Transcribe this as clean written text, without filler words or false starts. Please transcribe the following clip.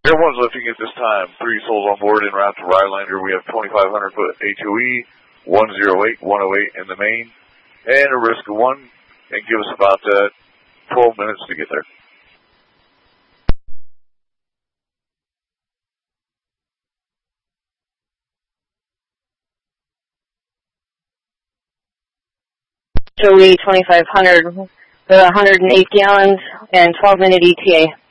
Air 1's lifting at this time. 3 souls on board en route to Rylander. We have 2,500 foot A2E, 108, 108 in the main, and a risk of 1, and give us about 12 minutes to get there. Joey 2,500 with 108 gallons and 12-minute ETA.